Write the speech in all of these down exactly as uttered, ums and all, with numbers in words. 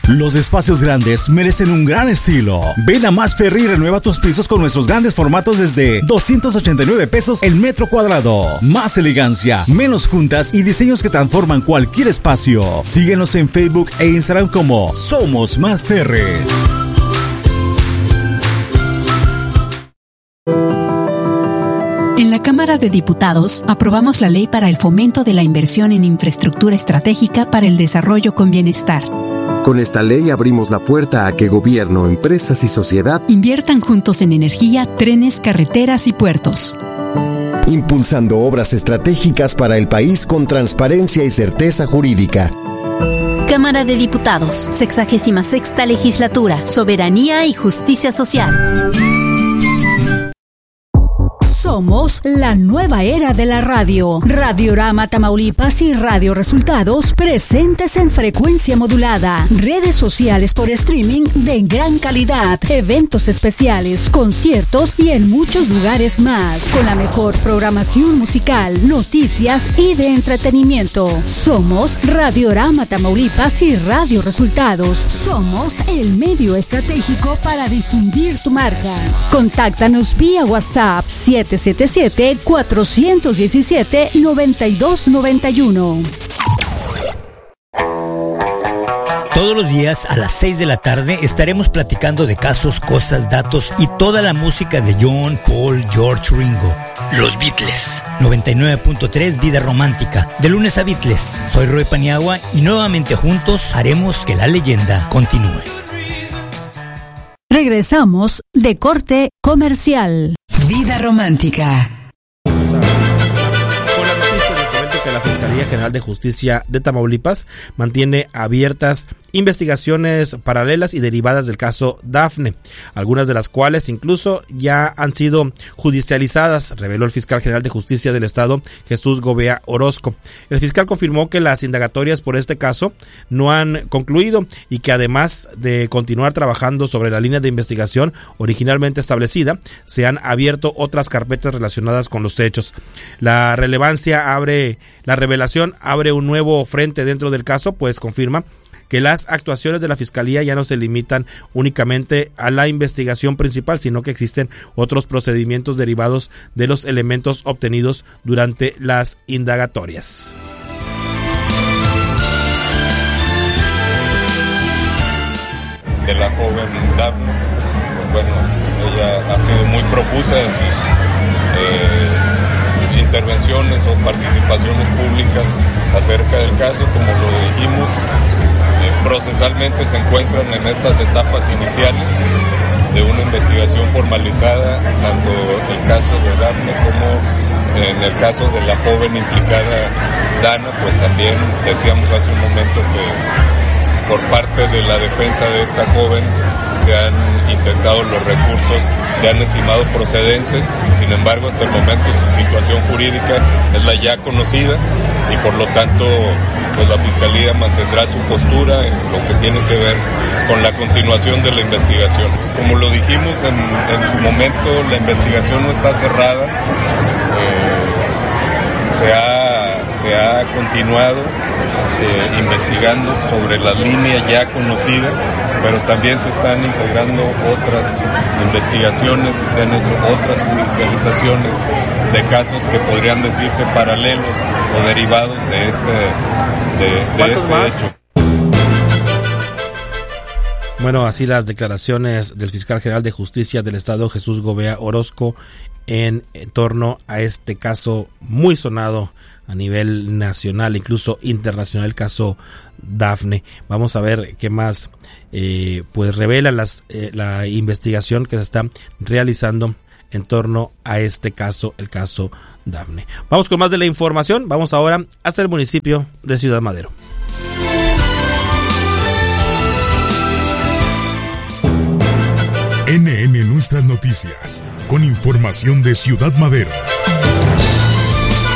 Los espacios grandes merecen un gran estilo. Ven a Más Ferry y renueva tus pisos con nuestros grandes formatos desde doscientos ochenta y nueve pesos el metro cuadrado. Más elegancia, menos juntas y diseños que transforman cualquier espacio. Síguenos en Facebook e Instagram como Somos Más Ferry. En la Cámara de Diputados aprobamos la ley para el fomento de la inversión en infraestructura estratégica para el desarrollo con bienestar. Con esta ley abrimos la puerta a que gobierno, empresas y sociedad inviertan juntos en energía, trenes, carreteras y puertos. Impulsando obras estratégicas para el país con transparencia y certeza jurídica. Cámara de Diputados, sexagésima sexta legislatura, soberanía y justicia social. Somos la nueva era de la radio. Radiorama Tamaulipas y Radio Resultados presentes en frecuencia modulada. Redes sociales por streaming de gran calidad. Eventos especiales, conciertos y en muchos lugares más. Con la mejor programación musical, noticias y de entretenimiento. Somos Radiorama Tamaulipas y Radio Resultados. Somos el medio estratégico para difundir tu marca. Contáctanos vía WhatsApp siete siete siete, cuatro uno siete, nueve dos nueve uno. Todos los días a las seis de la tarde estaremos platicando de casos, cosas, datos y toda la música de John, Paul, George, Ringo. Los Beatles. noventa y nueve punto tres Vida Romántica. De lunes a Beatles. Soy Roy Paniagua y nuevamente juntos haremos que la leyenda continúe. Regresamos de corte comercial. Vida Romántica. Con la noticia les comento que la Fiscalía General de Justicia de Tamaulipas mantiene abiertas investigaciones paralelas y derivadas del caso Dafne, algunas de las cuales incluso ya han sido judicializadas, reveló el fiscal general de justicia del estado, Jesús Gobea Orozco. El fiscal confirmó que las indagatorias por este caso no han concluido y que además de continuar trabajando sobre la línea de investigación originalmente establecida, se han abierto otras carpetas relacionadas con los hechos. La relevancia abre, la revelación abre un nuevo frente dentro del caso, pues confirma que las actuaciones de la Fiscalía ya no se limitan únicamente a la investigación principal, sino que existen otros procedimientos derivados de los elementos obtenidos durante las indagatorias. De la joven Dafne, pues bueno, ella ha sido muy profusa en sus eh, intervenciones o participaciones públicas acerca del caso, como lo dijimos. Procesalmente se encuentran en estas etapas iniciales de una investigación formalizada, tanto el caso de Dafne como en el caso de la joven implicada Dana. Pues también decíamos hace un momento que por parte de la defensa de esta joven se han intentado los recursos que han estimado procedentes. Sin embargo, hasta el momento su situación jurídica es la ya conocida y por lo tanto pues la Fiscalía mantendrá su postura en lo que tiene que ver con la continuación de la investigación. Como lo dijimos en, en su momento, la investigación no está cerrada, eh, se ha, se ha continuado eh, investigando sobre la línea ya conocida, pero también se están integrando otras investigaciones y se han hecho otras judicializaciones de casos que podrían decirse paralelos o derivados de este, de, de este hecho. Bueno, así las declaraciones del fiscal general de justicia del estado, Jesús Gobea Orozco, en, en torno a este caso muy sonado a nivel nacional, incluso internacional, el caso Dafne. Vamos a ver qué más eh, pues revela las, eh, la investigación que se está realizando en torno a este caso, el caso Dafne. Vamos con más de la información. Vamos ahora hasta el municipio de Ciudad Madero. N N Nuestras Noticias, con información de Ciudad Madero.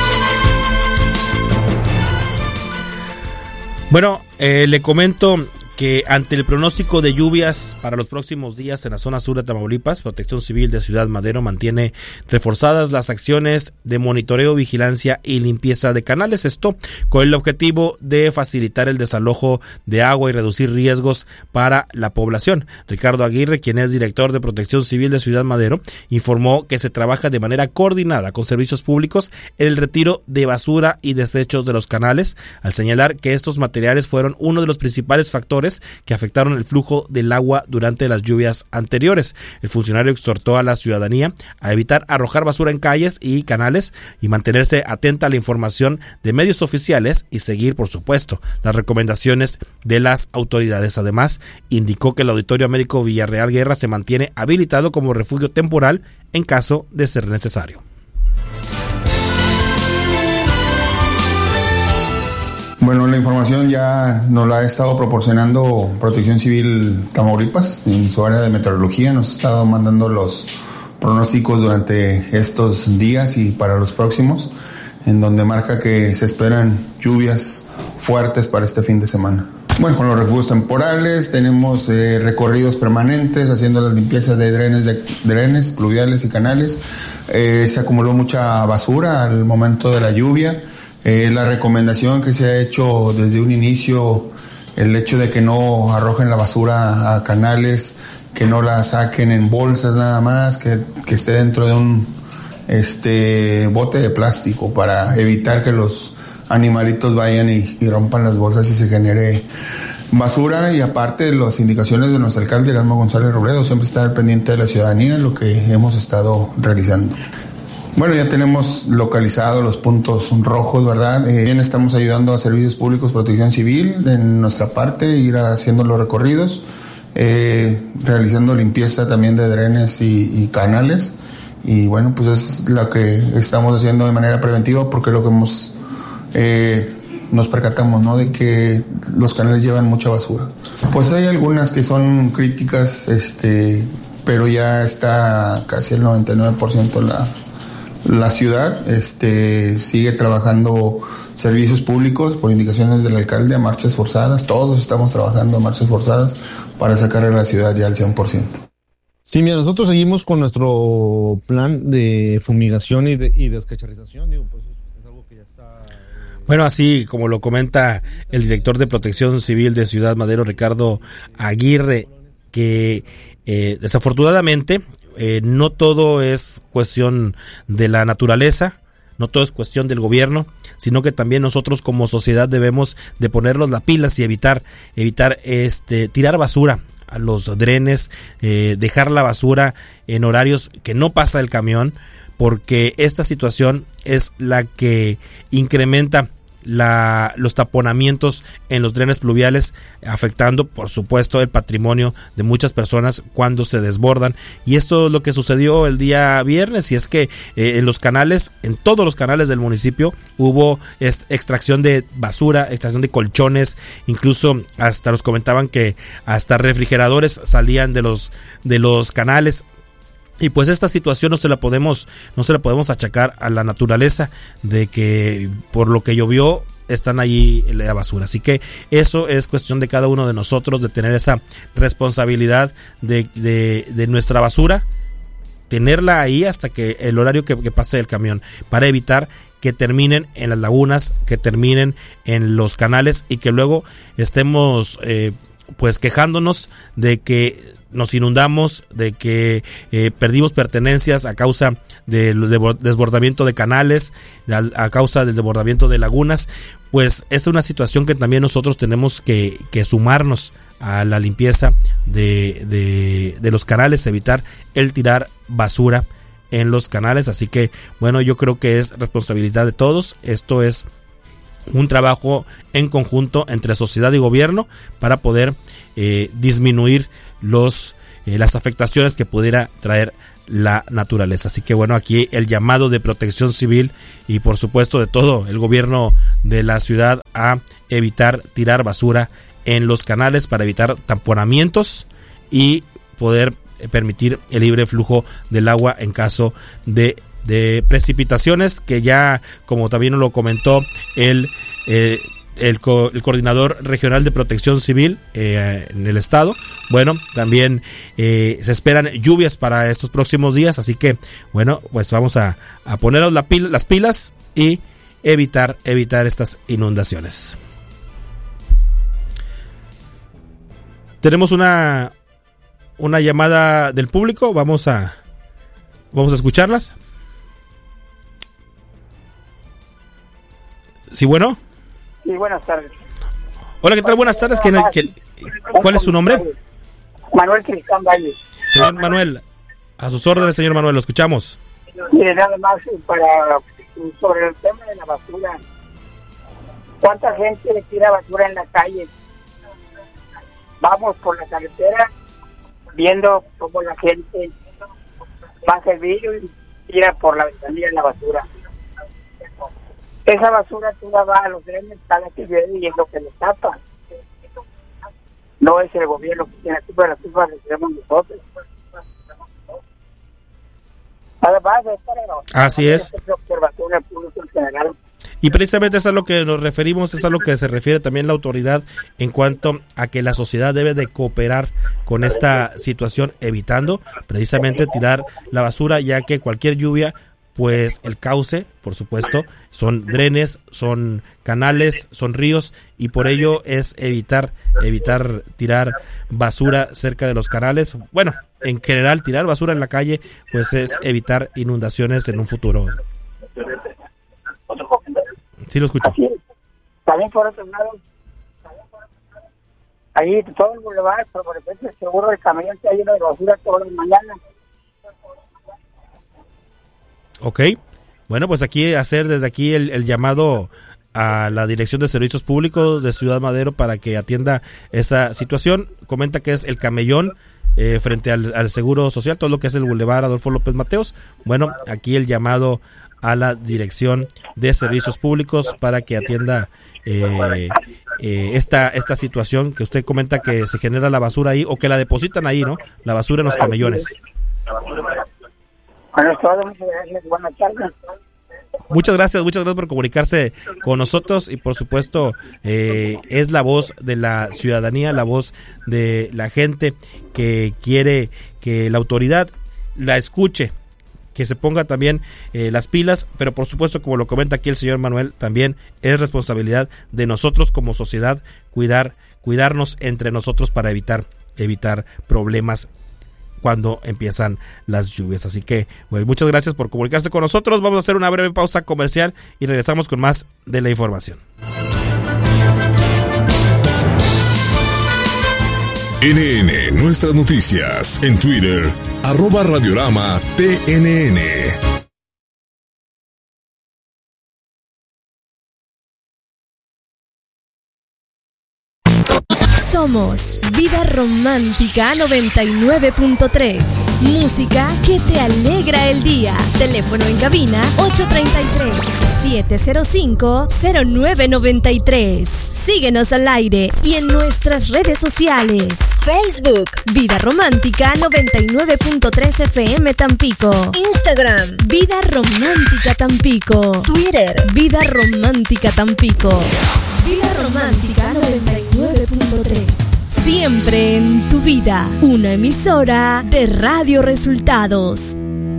Bueno, eh, le comento que ante el pronóstico de lluvias para los próximos días en la zona sur de Tamaulipas, Protección Civil de Ciudad Madero mantiene reforzadas las acciones de monitoreo, vigilancia y limpieza de canales. Esto con el objetivo de facilitar el desalojo de agua y reducir riesgos para la población. Ricardo Aguirre, quien es director de Protección Civil de Ciudad Madero, informó que se trabaja de manera coordinada con servicios públicos en el retiro de basura y desechos de los canales, al señalar que estos materiales fueron uno de los principales factores que afectaron el flujo del agua durante las lluvias anteriores. El funcionario exhortó a la ciudadanía a evitar arrojar basura en calles y canales y mantenerse atenta a la información de medios oficiales y seguir, por supuesto, las recomendaciones de las autoridades. Además, indicó que el Auditorio Américo Villarreal Guerra se mantiene habilitado como refugio temporal en caso de ser necesario. Bueno, la información ya nos la ha estado proporcionando Protección Civil Tamaulipas en su área de meteorología. Nos ha estado mandando los pronósticos durante estos días y para los próximos, en donde marca que se esperan lluvias fuertes para este fin de semana. Bueno, con los refugios temporales tenemos eh, recorridos permanentes haciendo las limpiezas de drenes, de drenes pluviales y canales. Eh, se acumuló mucha basura al momento de la lluvia. Eh, la recomendación que se ha hecho desde un inicio, el hecho de que no arrojen la basura a canales, que no la saquen en bolsas nada más, que, que esté dentro de un este bote de plástico para evitar que los animalitos vayan y, y rompan las bolsas y se genere basura. Y aparte, las indicaciones de nuestro alcalde Erasmo González Robledo, siempre estar al pendiente de la ciudadanía, lo que hemos estado realizando. Bueno, ya tenemos localizados los puntos rojos, ¿verdad? Eh, bien, estamos ayudando a Servicios Públicos, Protección Civil, en nuestra parte, ir haciendo los recorridos, eh, realizando limpieza también de drenes y, y canales. Y bueno, pues es lo que estamos haciendo de manera preventiva, porque lo que hemos, eh, nos percatamos, ¿no?, de que los canales llevan mucha basura. Pues hay algunas que son críticas, este, pero ya está casi el noventa y nueve por ciento la... La ciudad este, sigue trabajando servicios públicos por indicaciones del alcalde a marchas forzadas. Todos estamos trabajando a marchas forzadas para sacar a la ciudad ya al cien por ciento. Sí, mira, nosotros seguimos con nuestro plan de fumigación y, de, y descacharrización. Digo, pues es algo que ya está... Bueno, así como lo comenta el director de Protección Civil de Ciudad Madero, Ricardo Aguirre, que eh, desafortunadamente... Eh, no todo es cuestión de la naturaleza, no todo es cuestión del gobierno, sino que también nosotros como sociedad debemos de ponernos las pilas y evitar evitar este tirar basura a los drenes, eh, dejar la basura en horarios que no pasa el camión, porque esta situación es la que incrementa La, los taponamientos en los drenes pluviales, afectando por supuesto el patrimonio de muchas personas cuando se desbordan. Y esto es lo que sucedió el día viernes, y es que eh, en los canales, en todos los canales del municipio hubo est- extracción de basura, extracción de colchones, incluso hasta nos comentaban que hasta refrigeradores salían de los de los canales. Y pues esta situación no se la podemos no se la podemos achacar a la naturaleza, de que por lo que llovió están allí la basura. Así que eso es cuestión de cada uno de nosotros, de tener esa responsabilidad de, de, de nuestra basura, tenerla ahí hasta que el horario que, que pase el camión, para evitar que terminen en las lagunas, que terminen en los canales y que luego estemos eh, pues quejándonos de que nos inundamos, de que eh, perdimos pertenencias a causa del desbordamiento de canales, a, a causa del desbordamiento de lagunas. Pues es una situación que también nosotros tenemos que, que sumarnos a la limpieza de, de, de los canales, evitar el tirar basura en los canales. Así que bueno, yo creo que es responsabilidad de todos. Esto es un trabajo en conjunto entre sociedad y gobierno para poder eh, disminuir los eh, las afectaciones que pudiera traer la naturaleza. Así que bueno, aquí el llamado de Protección Civil y por supuesto de todo el gobierno de la ciudad a evitar tirar basura en los canales para evitar taponamientos y poder permitir el libre flujo del agua en caso de de precipitaciones, que ya como también lo comentó el eh, el, co- el coordinador regional de protección civil eh, en el estado. Bueno, también eh, se esperan lluvias para estos próximos días, así que bueno, pues vamos a, a ponernos la pil- las pilas y evitar, evitar estas inundaciones. Tenemos una, una llamada del público, vamos a, vamos a escucharlas. Sí, bueno. Sí, buenas tardes. Hola, ¿qué tal? Buenas tardes. ¿Quién- quién- ¿Cuál es su nombre? Manuel Cristán Valle. Señor Manuel, a sus órdenes, señor Manuel, lo escuchamos. Mire, nada más para sobre el tema de la basura. ¿Cuánta gente tira basura en la calle? Vamos por la carretera viendo cómo la gente pasa el vidrio y tira por la ventanilla la basura. Esa basura toda va a los drenes cada que viene y es lo que les tapa. No es el gobierno que tiene la culpa, la culpa la tenemos nosotros. Además, es para Así es. observación pública en general. Y precisamente es a lo que nos referimos, es a lo que se refiere también la autoridad en cuanto a que la sociedad debe de cooperar con esta situación, evitando precisamente tirar la basura, ya que cualquier lluvia, pues el cauce, por supuesto, son drenes, son canales, son ríos, y por ello es evitar, evitar tirar basura cerca de los canales. Bueno, en general, tirar basura en la calle, pues es evitar inundaciones en un futuro. Sí, lo escucho. Así es. También por otro lado, ahí todo el bulevar, pero por ejemplo, seguro el camión está lleno de basura todas las mañanas. Ok, bueno, pues aquí hacer desde aquí el, el llamado a la Dirección de Servicios Públicos de Ciudad Madero para que atienda esa situación. Comenta que es el camellón eh, frente al, al Seguro Social, todo lo que es el Boulevard Adolfo López Mateos. Bueno, aquí el llamado a la Dirección de Servicios Públicos para que atienda eh, eh, esta esta situación que usted comenta, que se genera la basura ahí o que la depositan ahí, ¿no? La basura en los camellones. Bueno, todo, muchas gracias, buenas tardes. Muchas gracias, muchas gracias por comunicarse con nosotros y por supuesto eh, es la voz de la ciudadanía, la voz de la gente que quiere que la autoridad la escuche, que se ponga también eh, las pilas, pero por supuesto, como lo comenta aquí el señor Manuel, también es responsabilidad de nosotros como sociedad cuidar, cuidarnos entre nosotros para evitar, evitar problemas cuando empiezan las lluvias. Así que, pues, muchas gracias por comunicarse con nosotros. Vamos a hacer una breve pausa comercial y regresamos con más de la información. N N, nuestras noticias, en Twitter, arroba Radiorama T N N. Somos Vida Romántica noventa y nueve punto tres. Música que te alegra el día. Teléfono en cabina ocho tres tres, siete cero cinco, cero nueve nueve tres. Síguenos al aire y en nuestras redes sociales. Facebook Vida Romántica noventa y nueve punto tres F M Tampico. Instagram Vida Romántica Tampico. Twitter Vida Romántica Tampico. Vida Romántica noventa y nueve punto tres. Siempre en tu vida. Una emisora de Radio Resultados.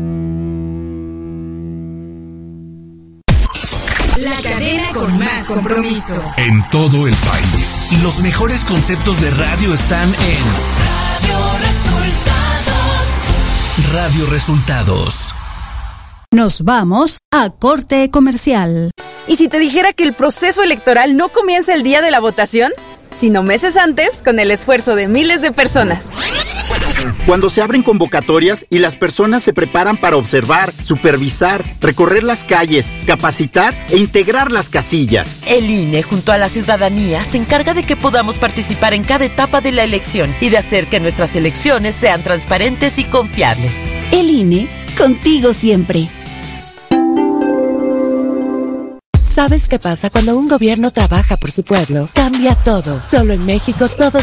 La cadena con más compromiso. En todo el país. Los mejores conceptos de radio están en Radio Resultados. Radio Resultados. Nos vamos a corte comercial. ¿Y si te dijera que el proceso electoral no comienza el día de la votación, sino meses antes, con el esfuerzo de miles de personas? Cuando se abren convocatorias y las personas se preparan para observar, supervisar, recorrer las calles, capacitar e integrar las casillas. El I N E, junto a la ciudadanía, se encarga de que podamos participar en cada etapa de la elección y de hacer que nuestras elecciones sean transparentes y confiables. El I N E, contigo siempre. ¿Sabes qué pasa cuando un gobierno trabaja por su pueblo? Cambia todo. Solo en México todo